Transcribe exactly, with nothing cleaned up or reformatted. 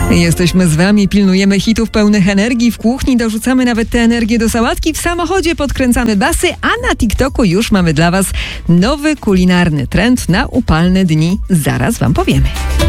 Jesteśmy z wami, pilnujemy hitów pełnych energii w kuchni, dorzucamy nawet tę energię do sałatki, w samochodzie podkręcamy basy, a na TikToku już mamy dla was nowy kulinarny trend na upalne dni. Zaraz wam powiemy.